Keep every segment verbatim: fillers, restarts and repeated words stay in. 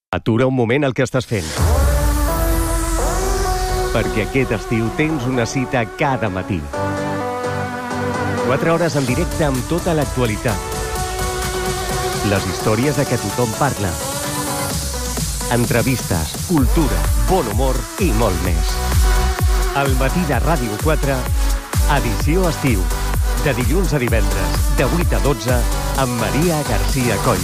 Atura un moment el que estàs fent. Perquè aquest estiu tens una cita cada matí. Quatre hores en directe amb tota l'actualitat. Les històries de què tothom parla. Entrevistes, cultura, bon humor i molt més. Al matí de Ràdio quatre, edició estiu. De dilluns a divendres, de vuit a dotze, amb Maria García Coll.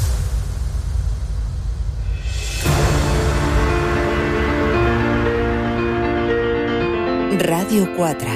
Ràdio quatre.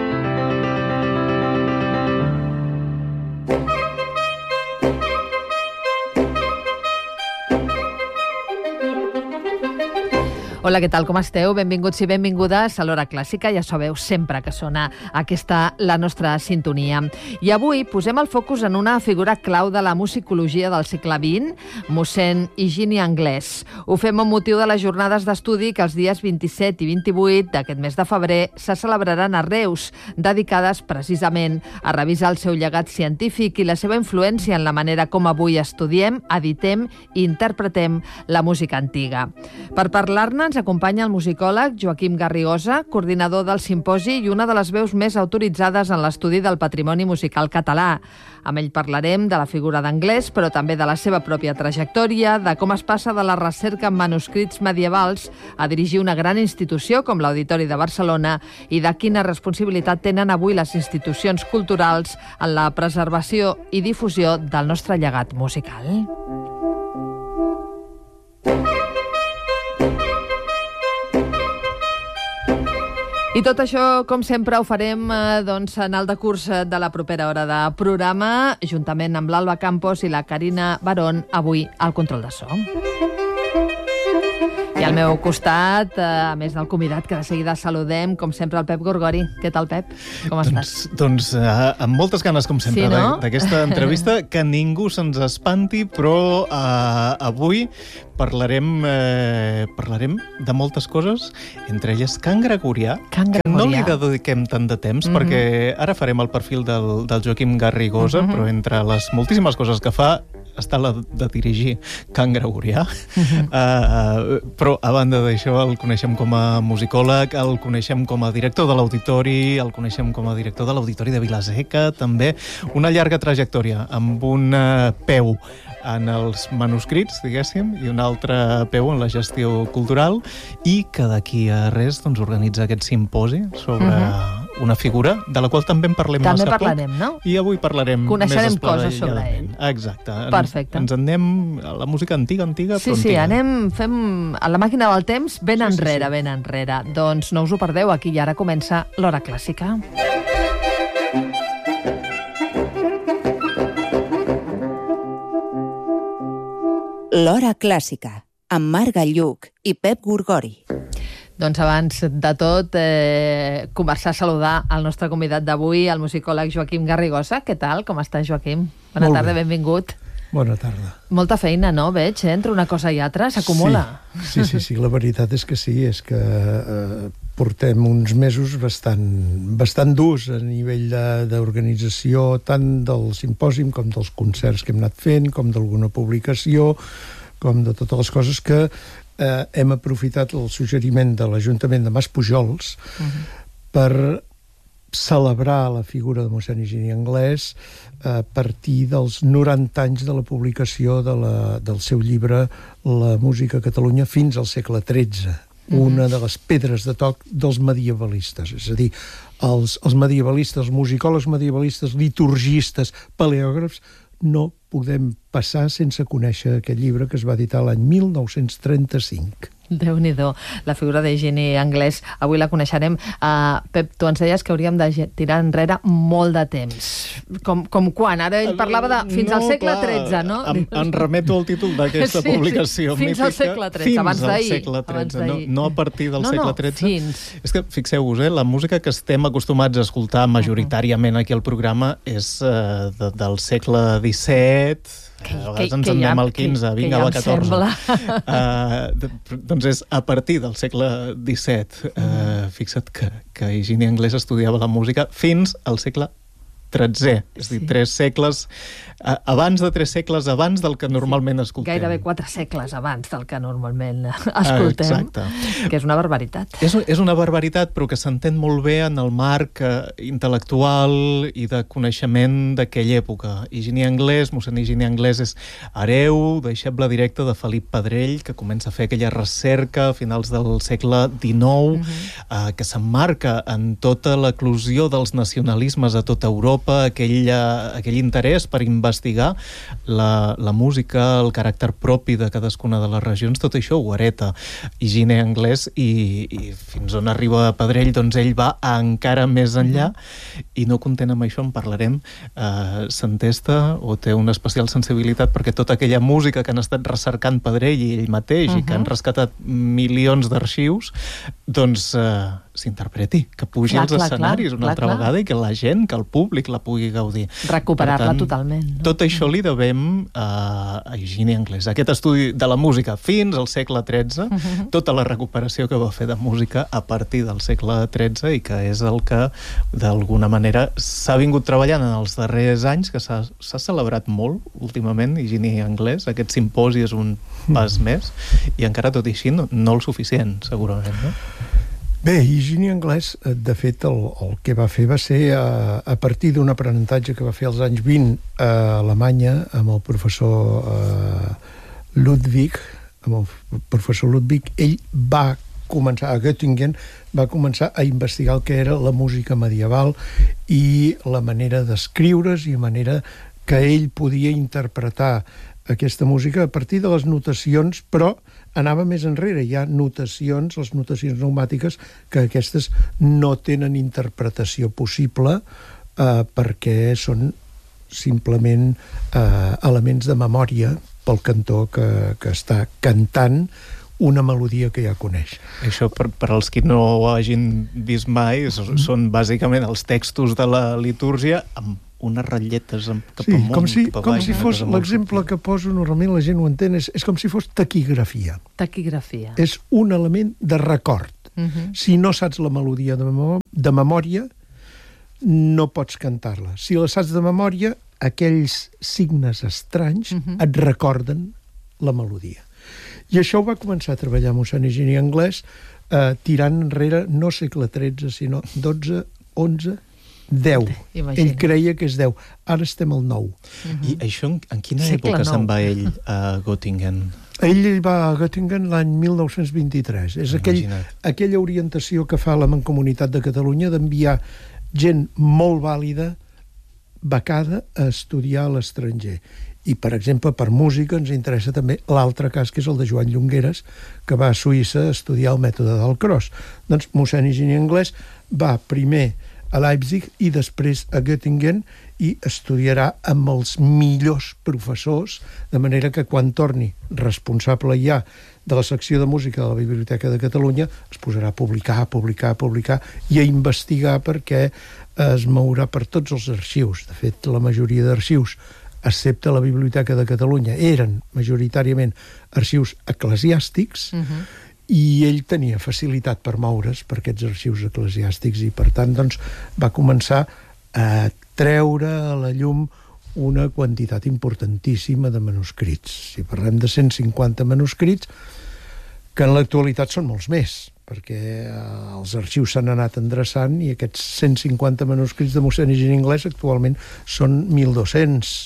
Hola, què tal, com esteu? Benvinguts i benvingudes a l'Hora Clàssica. Ja sabeu sempre que sona aquesta la nostra sintonia. I avui posem el focus en una figura clau de la musicologia del segle vint, mossèn Higini Anglès. Ho fem amb motiu de les jornades d'estudi que els dies vint-i-set i vint-i-vuit d'aquest mes de febrer se celebraran a Reus, dedicades precisament a revisar el seu llegat científic i la seva influència en la manera com avui estudiem, editem i interpretem la música antiga. Per parlar-ne ens acompanya el musicòleg Joaquim Garrigosa, coordinador del simposi i una de les veus més autoritzades en l'estudi del patrimoni musical català. Amb ell parlarem de la figura d'Anglès, però també de la seva pròpia trajectòria, de com es passa de la recerca en manuscrits medievals a dirigir una gran institució com l'Auditori de Barcelona i de quina responsabilitat tenen avui les institucions culturals en la preservació i difusió del nostre llegat musical. I tot això, com sempre, ho farem eh, doncs, en el decurs de la propera hora de programa, juntament amb l'Alba Campos i la Carina Barón, avui al control de so. I al meu costat, eh, a més del convidat, que de seguida saludem, com sempre, el Pep Gorgori. Què tal, Pep? Com doncs, estàs? Doncs eh, amb moltes ganes, com sempre, sí, no? d'aquesta entrevista, que ningú se'ns espanti, però eh, avui parlarem, eh, parlarem de moltes coses, entre elles Cant Gregorià, Cant Gregorià. que no li dediquem tant de temps, mm-hmm. perquè ara farem el perfil del, del Joaquim Garrigosa, mm-hmm. però entre les moltíssimes coses que fa està la de dirigir Cant Gregorià. Mm-hmm. Uh, però, a banda d'això, el coneixem com a musicòleg, el coneixem com a director de l'Auditori, el coneixem com a director de l'Auditori de Vila-seca, també. Una llarga trajectòria, amb un uh, peu en els manuscrits, diguéssim, i un altre peu en la gestió cultural, i que d'aquí a res doncs, organitza aquest simposi sobre uh-huh. una figura de la qual també en parlem també massa parlarem, poc. No? I avui parlarem Coneixerem més coses sobre ell. Exacte. Perfecte. Ens, ens en anem a la música antiga, antiga, sí, però sí, antiga. anem, fem a la màquina del temps ben sí, enrere, sí, sí. ben enrere. Doncs no us ho perdeu, aquí i ara comença l'Hora Clàssica. L'Hora Clàssica, amb Marc Gallluc i Pep Gorgori. Doncs abans de tot, eh, començar a saludar el nostre convidat d'avui, el musicòleg Joaquim Garrigosa. Què tal? Com estàs, Joaquim? Bona Molt tarda, bé. benvingut. Bona tarda. Molta feina, no? Veig, eh? Entre una cosa i altra s'acumula. Sí, sí, sí, sí, la veritat és que sí, és que eh, portem uns mesos bastant, bastant durs a nivell de- d'organització, tant del simpòsim com dels concerts que hem anat fent, com d'alguna publicació, com de totes les coses que eh, hem aprofitat el suggeriment de l'Ajuntament de Maspujols uh-huh. per celebrar la figura de mossèn Higini Anglès a partir dels noranta anys de la publicació de la, del seu llibre La música a Catalunya fins al segle tretze, mm-hmm. una de les pedres de toc dels medievalistes. És a dir, els, els medievalistes, els musicòlegs medievalistes, liturgistes, paleògrafs, no podem passar sense conèixer aquest llibre que es va editar l'any mil nou-cents trenta-cinc. Déu-n'hi-do, la figura d'Higini Anglès. Avui la coneixerem. Uh, Pep, tu ens deies que hauríem de tirar enrere molt de temps. Com, com quan? Ara ell parlava de fins no, al segle clar, tretze, no? Em, em remeto al títol d'aquesta Sí, sí, publicació fins mítica. al segle tretze, abans d'ahir. Fins al segle tretze, Abans no, d'ahir. no a partir del No, no, segle tretze. fins. És que, fixeu-vos, eh, la música que estem acostumats a escoltar majoritàriament aquí al programa és eh, de, del segle disset, Que- a vegades que- ens que en ja- anem al que- quinze, que vinga, ja va em catorze. sembla. Uh, doncs és a partir del segle disset. Uh, fixa't que, que Higini Anglès estudiava la música fins al segle tretzè, és a dir, Sí. tres segles, a- abans de tres segles, abans del que normalment escoltem. Gairebé quatre segles abans del que normalment escoltem, Exacte. que és una barbaritat. És, és una barbaritat, però que s'entén molt bé en el marc eh, intel·lectual i de coneixement d'aquella època. Higini Anglès, mossèn Higini Anglès és hereu, deixeble directe de Felip Pedrell, que comença a fer aquella recerca a finals del segle dinou, uh-huh. eh, que s'emmarca en tota l'eclosió dels nacionalismes a tota Europa, aquell, uh, aquell interès per investigar la, la música, el caràcter propi de cadascuna de les regions, tot això ho hereta Higini Anglès i, i fins on arriba Pedrell, doncs ell va encara més enllà i no content amb això, en parlarem, eh, s'entesta o té una especial sensibilitat perquè tota aquella música que han estat recercant Pedrell i ell mateix uh-huh. i que han rescatat milions d'arxius, doncs eh, s'interpreti, que pugi Clar, als clar, escenaris clar, una clar, altra clar. vegada i que la gent, que el públic la pugui gaudir. Recuperar-la Per tant, totalment. No? Tot això li devem a Higini Anglès. Aquest estudi de la música fins al segle tretze, uh-huh. tota la recuperació que va fer de música a partir del segle tretze i que és el que, d'alguna manera, s'ha vingut treballant en els darrers anys, que s'ha celebrat molt últimament, Higini Anglès. Aquest simposi és un pas mm. més i encara tot i així no, no el suficient, segurament, no? Bé, Higini Anglès, de fet, el, el que va fer va ser a, a partir d'un aprenentatge que va fer als anys vint a Alemanya amb el professor eh, Ludwig, amb el professor Ludwig, ell va començar, a Göttingen, va començar a investigar el que era la música medieval i la manera d'escriure's i la manera que ell podia interpretar aquesta música a partir de les notacions, però anava més enrere. Hi ha notacions, les notacions pneumàtiques, que aquestes no tenen interpretació possible eh, perquè són simplement eh, elements de memòria pel cantor que, que està cantant una melodia que ja coneix. Això, per, per als qui no ho hagin vist mai, són, són bàsicament els textos de la litúrgia amb unes ratlletes cap sí, amunt, com si, cap com avall, si fos, l'exemple que poso normalment la gent ho entén, és, és com si fos taquigrafia. Taquigrafia. És un element de record. Uh-huh. Si no saps la melodia de, mem de memòria, no pots cantar-la. Si la saps de memòria, aquells signes estranys uh-huh. et recorden la melodia. I això ho va començar a treballar mossèn Higini Anglès, eh, tirant enrere no segle tretze, sinó dotze, onze, deu. Imagina. Ell creia que és deu. Ara estem al nou. Uh-huh. I això en, en quina Segle època nou. se'n va ell a Göttingen? Ell va a Göttingen l'any mil nou-cents vint-i-tres. És aquell, aquella orientació que fa la Mancomunitat de Catalunya d'enviar gent molt vàlida, becada, a estudiar a l'estranger. I, per exemple, per música ens interessa també l'altre cas, que és el de Joan Llongueras, que va a Suïssa a estudiar el mètode del Cross. Doncs mossèn Higini Anglès va primer a Leipzig i després a Göttingen i estudiarà amb els millors professors, de manera que quan torni responsable ja de la secció de música de la Biblioteca de Catalunya es posarà a publicar, a publicar, a publicar i a investigar perquè es mourà per tots els arxius. De fet, la majoria d'arxius, excepte la Biblioteca de Catalunya, eren majoritàriament arxius eclesiàstics, uh-huh. i ell tenia facilitat per moure's per aquests arxius eclesiàstics i, per tant, doncs, va començar a treure a la llum una quantitat importantíssima de manuscrits. Si parlem de cent cinquanta manuscrits, que en l'actualitat són molts més, perquè els arxius s'han anat endreçant i aquests cent cinquanta manuscrits de mossèn Higini Anglès actualment són mil dos-cents,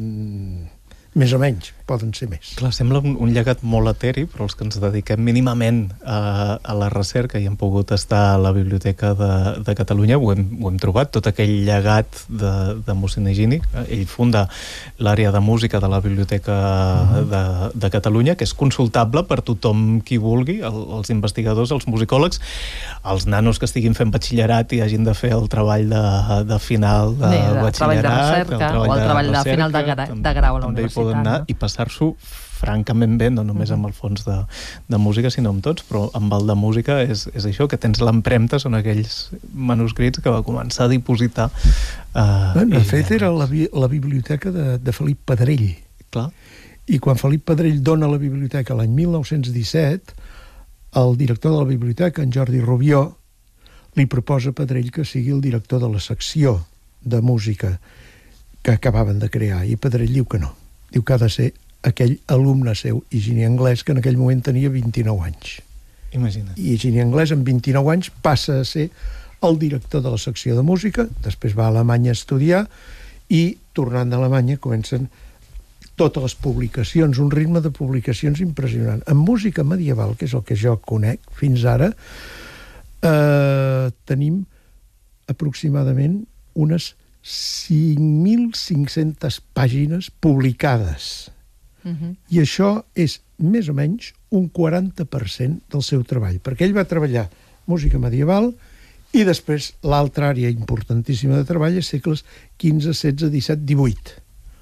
mm, més o menys, poden ser més. Clar, sembla un, un llegat molt eteri, però els que ens dediquem mínimament a, a la recerca i hem pogut estar a la Biblioteca de, de Catalunya, ho hem, ho hem trobat, tot aquell llegat de, de mossèn Higini. Ell funda l'àrea de música de la Biblioteca uh-huh. de, de Catalunya, que és consultable per tothom qui vulgui, el, els investigadors, els musicòlegs, els nanos que estiguin fent batxillerat i hagin de fer el treball de, de final de Bé, de batxillerat, treball de recerca, el treball o el de, treball de, recerca, final de, gra de grau a la també universitat. Poden anar no? i passar-s'ho francament bé, no només amb el fons de, de música, sinó amb tots, però amb el de música és, és això, que tens l'empremta, són aquells manuscrits que va començar a dipositar. Uh, de fet, era la, la biblioteca de, de Felip Pedrell. Clar. I quan Felip Pedrell dona la biblioteca l'any mil nou-cents disset, el director de la biblioteca, en Jordi Rubió, li proposa a Pedrell que sigui el director de la secció de música que acabaven de crear, i Pedrell diu que no. Diu que ha de ser aquell alumne seu, Higini Anglès, que en aquell moment tenia vint-i-nou anys. Imagina't. I Higini Anglès, amb vint-i-nou anys, passa a ser el director de la secció de música, després va a Alemanya a estudiar, i, tornant d'Alemanya, comencen totes les publicacions, un ritme de publicacions impressionant. En música medieval, que és el que jo conec fins ara, eh, tenim aproximadament unes cinc mil cinc-centes pàgines publicades. Uh-huh. I això és més o menys un quaranta per cent del seu treball, perquè ell va treballar música medieval i després l'altra àrea importantíssima de treball és segles quinze, setze, disset, divuit.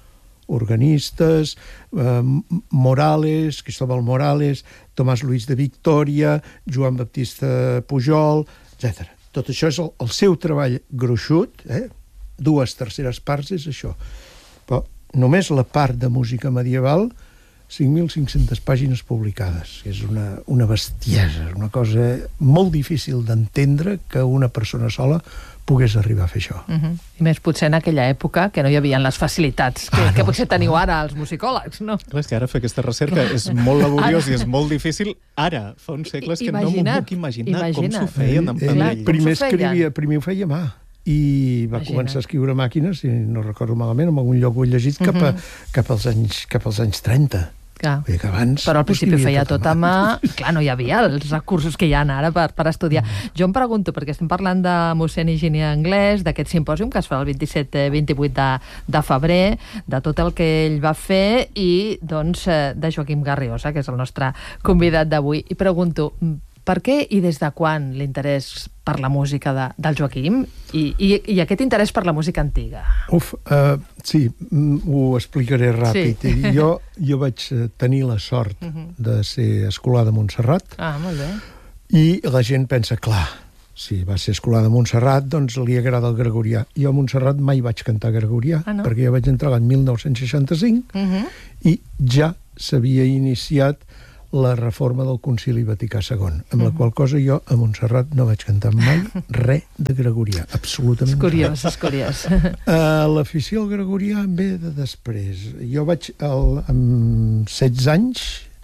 Organistes, eh, Morales, Cristóbal Morales, Tomàs Luis de Victòria, Joan Baptista Pujol, etcètera. Tot això és el, el seu treball gruixut, eh? Dues terceres parts és això. Però només la part de música medieval, cinc mil cinc-centes pàgines publicades. És una, una bestiesa, una cosa molt difícil d'entendre que una persona sola pogués arribar a fer això. Uh-huh. I més potser en aquella època que no hi havia les facilitats que, ah, no, que potser teniu ara els musicòlegs, no? Clar, és que ara fer aquesta recerca és molt laboriós i és molt difícil. Ara, fa uns segles que imagina't, no m'ho puc imaginar imagina't. com s'ho feien en Pedrell. Primer escrivia, primer ho feia a mà, i va Imagina't. començar a escriure màquines, si no recordo malament, en algun lloc ho he llegit, cap, a, uh-huh. cap, als, anys, cap als anys trenta. Clar. Vull dir que abans però al principi feia tot a mà. Clar, no hi havia els recursos que hi ha ara per, per estudiar. Mm. Jo em pregunto, perquè estem parlant de mossèn Higini Anglès, d'aquest simpòsium que es fa el vint-i-set vint-i-vuit de, de febrer, de tot el que ell va fer i, doncs, de Joaquim Garriosa, que és el nostre convidat d'avui. I pregunto, per què i des de quan l'interès per la música de, del Joaquim i, i, i aquest interès per la música antiga? Uf, uh, sí, ho explicaré ràpid. Sí. Jo, jo vaig tenir la sort uh-huh. de ser escolà de Montserrat. Ah, molt bé. I la gent pensa, clar, si va ser escolà de Montserrat, doncs li agrada el gregorià. Jo a Montserrat mai vaig cantar gregorià, ah, no? perquè jo vaig entrar l'any mil nou-cents seixanta-cinc uh-huh. i ja s'havia iniciat la reforma del Concili Vaticà segon, amb la qual cosa jo a Montserrat no vaig cantar mai res de gregorià, absolutament és curiós, res. És curiós. Uh, l'afició al gregorià em ve de després. Jo vaig, el, amb setze anys,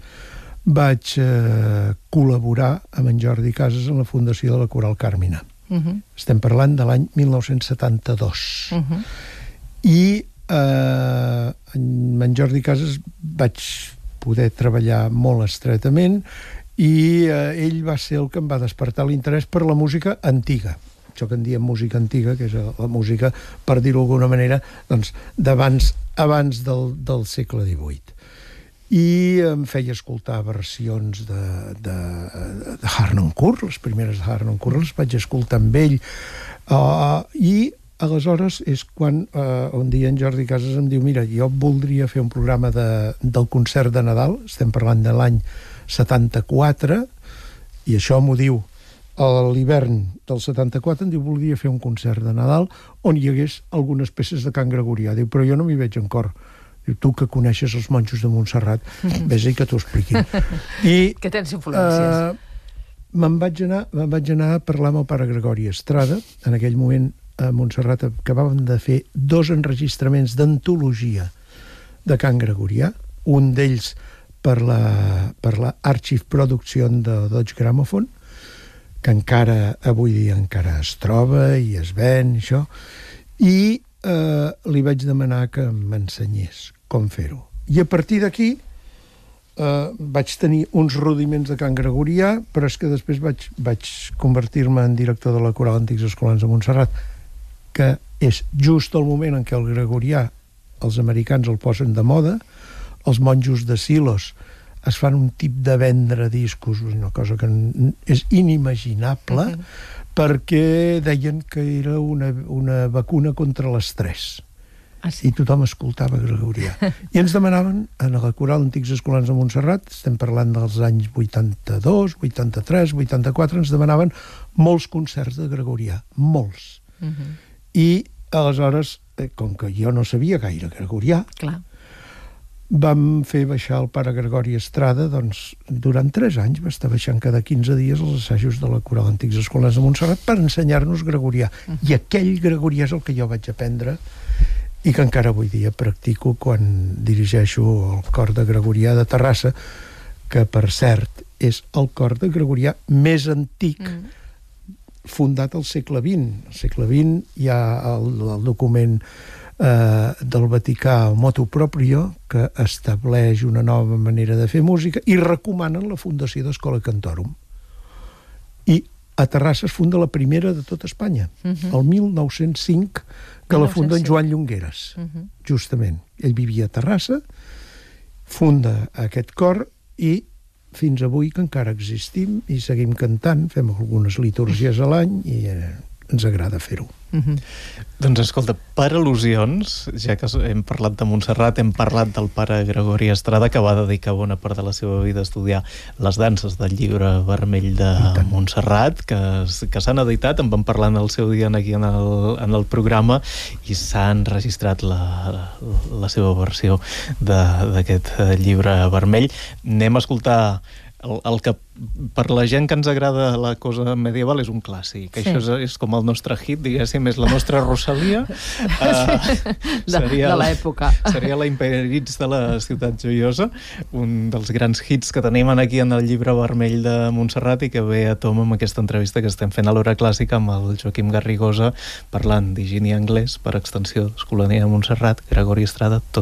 vaig uh, col·laborar amb en Jordi Casas en la fundació de la Coral Càrmina. Uh-huh. Estem parlant de l'any mil nou-cents setanta-dos. Uh-huh. I uh, amb en Jordi Casas vaig poder treballar molt estretament i eh, ell va ser el que em va despertar l'interès per la música antiga. Això que en diem música antiga, que és la música, per dir-ho d'alguna manera, doncs, d'abans abans del, del segle divuit. I em feia escoltar versions de, de, de Harnoncourt, les primeres de Harnoncourt, les vaig escoltar amb ell. Uh, I aleshores és quan uh, un dia en Jordi Casas em diu, mira, jo voldria fer un programa de, del concert de Nadal, estem parlant de l'any setanta-quatre, i això m'ho diu a l'hivern del setanta-quatre, em diu, voldria fer un concert de Nadal on hi hagués algunes peces de cant gregorià. Diu, però jo no m'hi veig en cor. Diu, tu que coneixes els monjos de Montserrat, vés-hi que t'ho expliquin. I, que tens influències. Uh, me'n vaig anar, me'n vaig anar a parlar amb el pare Gregori Estrada, en aquell moment a Montserrat acabàvem de fer dos enregistraments d'antologia de cant gregorià, un d'ells per la, per la Archive Production de Deutsche Grammophon, que encara, avui dia encara es troba i es ven, això, i eh, li vaig demanar que m'ensenyés com fer-ho. I a partir d'aquí eh, vaig tenir uns rudiments de cant gregorià, però és que després vaig, vaig convertir-me en director de la Coral Antics Escolans de Montserrat, que és just el moment en què el gregorià els americans el posen de moda, els monjos de Silos es fan un tip de vendre discos, una cosa que és inimaginable, uh-huh. perquè deien que era una, una vacuna contra l'estrès. Ah, sí? I tothom escoltava gregorià. I ens demanaven, a la Coral Antics Escolans de Montserrat, estem parlant dels anys vuitanta-dos, vuitanta-tres, vuitanta-quatre, ens demanaven molts concerts de gregorià, molts. Uh-huh. I aleshores, com que jo no sabia gaire gregorià, clar, vam fer baixar el pare Gregori Estrada, doncs durant tres anys va estar baixant cada quinze dies els assajos de la Coral Antics Escolans de Montserrat per ensenyar-nos gregorià. Uh-huh. I aquell gregorià és el que jo vaig aprendre i que encara avui dia practico quan dirigeixo el cor de gregorià de Terrassa, que per cert és el cor de gregorià més antic, mm. fundat al segle vint. Al segle vint hi ha el, el document eh, del Vaticà Motu Proprio, que estableix una nova manera de fer música i recomanen la fundació d'Escola Cantorum. I a Terrassa es funda la primera de tot Espanya, uh-huh. el mil nou-cents cinc, que la funda en Joan Llongueres, uh-huh. justament. Ell vivia a Terrassa, funda aquest cor i fins avui que encara existim i seguim cantant, fem algunes litúrgies a l'any i eh, ens agrada fer-ho. Mm-hmm. Doncs escolta, per al·lusions, ja que hem parlat de Montserrat, hem parlat del pare Gregori Estrada, que va dedicar bona part de la seva vida a estudiar les danses del llibre vermell de Montserrat, que, que s'han editat, en vam parlar en el seu dia aquí en el, en el programa, i s'ha enregistrat la, la seva versió d'aquest llibre vermell. Anem a escoltar el, el que per la gent que ens agrada la cosa medieval és un clàssic. Sí. Això és, és com el nostre hit, diguéssim, és la nostra Rosalia. Sí. Uh, seria de l'època. Seria la Imperitz de la Ciutat Joiosa, un dels grans hits que tenim aquí en el llibre vermell de Montserrat i que ve a tom amb aquesta entrevista que estem fent a l'Hora Clàssica amb el Joaquim Garrigosa, parlant d'higiene anglès, per extensió d'Escolania de Montserrat, Gregori Estrada, tot